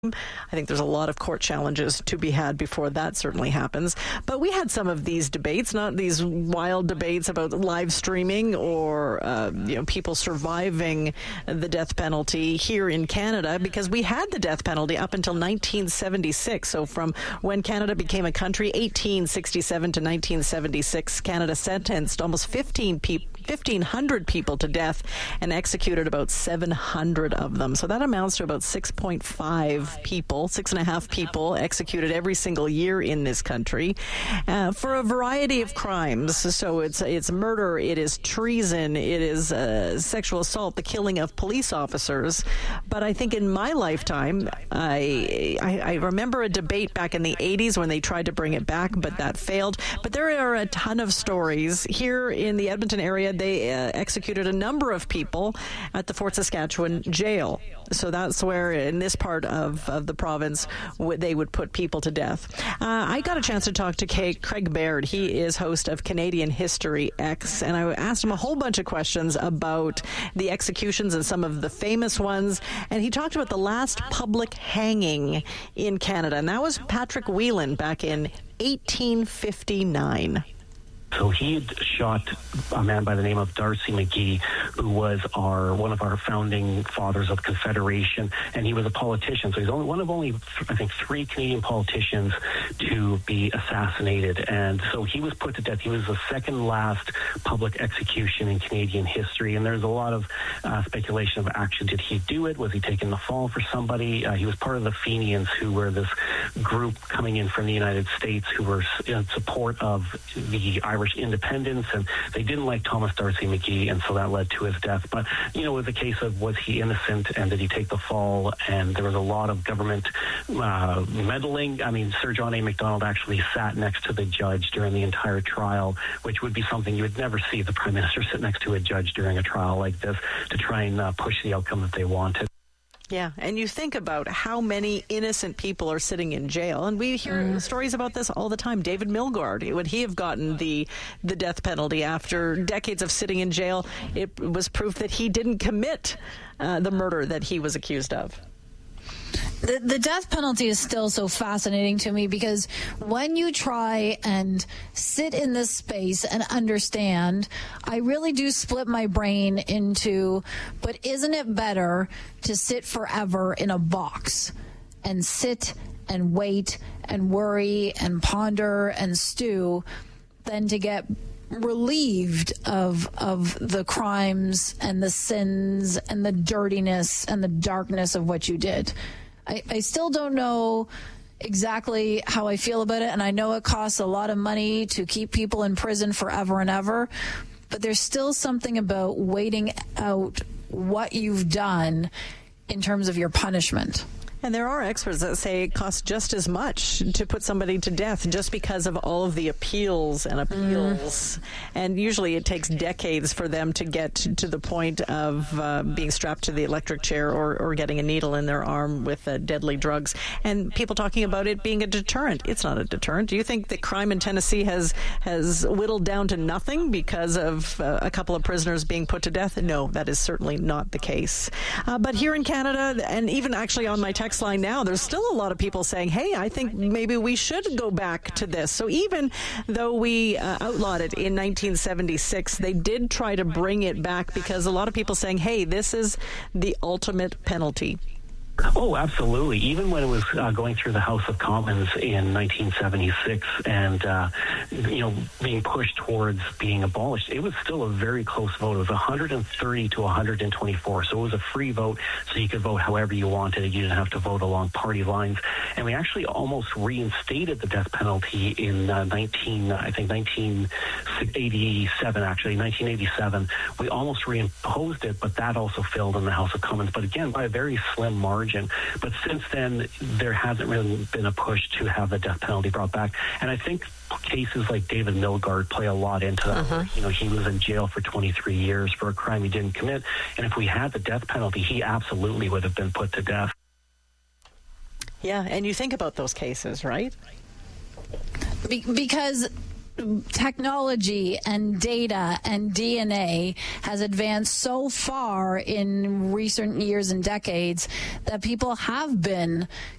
I think there's a lot of court challenges to be had before that certainly happens. But we had some of these debates, not these wild debates about live streaming or people surviving the death penalty here in Canada, because we had the death penalty up until 1976. So from when Canada became a country, 1867 to 1976, Canada sentenced almost 1,500 people to death and executed about 700 of them. So that amounts to about 6.5 people executed every single year in this country for a variety of crimes. So it's murder, it is treason, it is sexual assault, the killing of police officers. But I think in my lifetime, I remember a debate back in the 80s when they tried to bring it back, but that failed. But there are a ton of stories. Here in the Edmonton area, they executed a number of people at the Fort Saskatchewan jail. So that's where, in this part of the province, they would put people to death. I got a chance to talk to Craig Baird. He is host of Canadian History X, and I asked him a whole bunch of questions about the executions and some of the famous ones. And he talked about the last public hanging in Canada, and that was Patrick Whelan back in 1859. So he had shot a man by the name of D'Arcy McGee, who was one of our founding fathers of Confederation, and he was a politician. So he's one of only, I think, 3 Canadian politicians to be assassinated. And so he was put to death. He was the second last public execution in Canadian history. And there's a lot of speculation of action. Did he do it? Was he taking the fall for somebody? He was part of the Fenians, who were this group coming in from the United States who were in support of the Irish independence, and they didn't like Thomas D'Arcy McGee, and so that led to his death. But, it was a case of, was he innocent, and did he take the fall? And there was a lot of government meddling. I mean, Sir John A. Macdonald actually sat next to the judge during the entire trial, which would be something you would never see the Prime Minister sit next to a judge during a trial like this to try and push the outcome that they wanted. Yeah, and you think about how many innocent people are sitting in jail, and we hear stories about this all the time. David Milgaard, would he have gotten the death penalty after decades of sitting in jail? It was proof that he didn't commit the murder that he was accused of. The death penalty is still so fascinating to me, because when you try and sit in this space and understand, I really do split my brain into, but isn't it better to sit forever in a box and sit and wait and worry and ponder and stew than to get relieved of the crimes and the sins and the dirtiness and the darkness of what you did? I still don't know exactly how I feel about it, and I know it costs a lot of money to keep people in prison forever and ever, but there's still something about waiting out what you've done in terms of your punishment. And there are experts that say it costs just as much to put somebody to death just because of all of the appeals. And usually it takes decades for them to get to the point of being strapped to the electric chair or getting a needle in their arm with deadly drugs. And people talking about it being a deterrent. It's not a deterrent. Do you think that crime in Tennessee has whittled down to nothing because of a couple of prisoners being put to death? No, that is certainly not the case. But here in Canada, and even actually on my text line now, there's still a lot of people saying, hey, I think maybe we should go back to this. So even though we outlawed it in 1976, they did try to bring it back because a lot of people saying, hey, this is the ultimate penalty. Oh, absolutely. Even when it was going through the House of Commons in 1976 and, being pushed towards being abolished, it was still a very close vote. It was 130 to 124. So it was a free vote, so you could vote however you wanted. You didn't have to vote along party lines. And we actually almost reinstated the death penalty in 1987. We almost reimposed it, but that also failed in the House of Commons. But again, by a very slim margin. But since then, there hasn't really been a push to have the death penalty brought back. And I think cases like David Milgaard play a lot into that. He was in jail for 23 years for a crime he didn't commit. And if we had the death penalty, he absolutely would have been put to death. Yeah, and you think about those cases, right? Because technology and data and DNA has advanced so far in recent years and decades that people have been